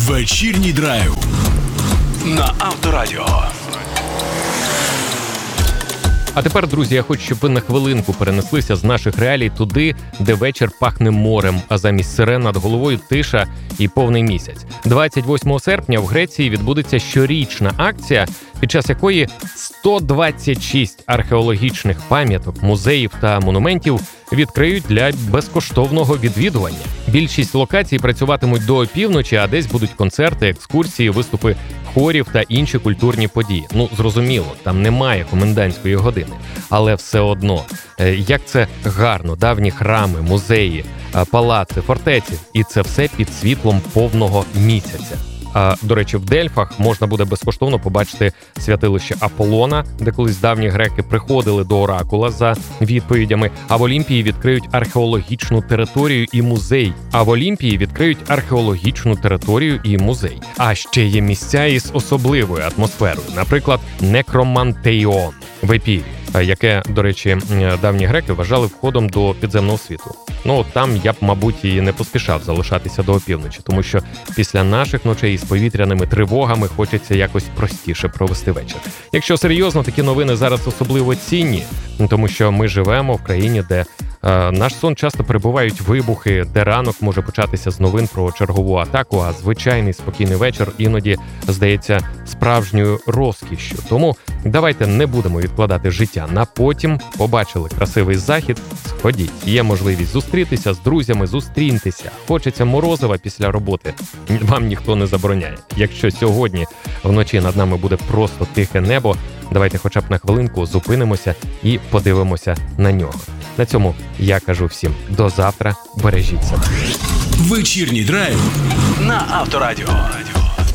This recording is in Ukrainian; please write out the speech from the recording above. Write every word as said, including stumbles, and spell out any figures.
Вечірній драйв на Авторадіо. А тепер, друзі, я хочу, щоб ви на хвилинку перенеслися з наших реалій туди, де вечір пахне морем, а замість сирен над головою тиша і повний місяць. двадцять восьмого серпня в Греції відбудеться щорічна акція, під час якої сто двадцять шість археологічних пам'яток, музеїв та монументів відкриють для безкоштовного відвідування. Більшість локацій працюватимуть до опівночі, а десь будуть концерти, екскурсії, виступи хорів та інші культурні події. Ну, зрозуміло, там немає комендантської години. Але все одно, як це гарно, давні храми, музеї, палаци, фортеці. І це все під світлом повного місяця. А, до речі, в Дельфах можна буде безкоштовно побачити святилище Аполлона, де колись давні греки приходили до оракула за відповідями, а в Олімпії відкриють археологічну територію і музей. А в Олімпії відкриють археологічну територію і музей. А ще є місця із особливою атмосферою, наприклад, Некромантеон в Епірі, яке, до речі, давні греки вважали входом до підземного світу. Ну, там я б, мабуть, і не поспішав залишатися до опівночі, тому що після наших ночей з повітряними тривогами хочеться якось простіше провести вечір. Якщо серйозно, такі новини зараз особливо цінні, тому що ми живемо в країні, де е, наш сон часто перебувають вибухи, де ранок може початися з новин про чергову атаку, а звичайний спокійний вечір іноді здається справжньою розкішшю. Тому давайте не будемо відкладати життя на потім. Побачили красивий захід, сходіть. Є можливість зустрітися з друзями, зустріньтеся. Хочеться морозива після роботи. Вам ніхто не забороняє. Якщо сьогодні вночі над нами буде просто тихе небо, давайте хоча б на хвилинку зупинимося і подивимося на нього. На цьому я кажу всім до завтра, бережіть себе. Вечірній драйв на Авторадіо.